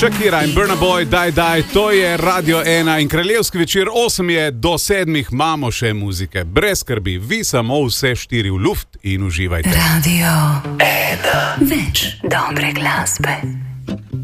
Shakira in Burna Boy, daj, to je Radio 1 in kraljevski večer 8 je do 7, imamo še muzike. Brez skrbi, vi samo vse 4 v luft in uživajte. Radio 1. Več dobre glasbe.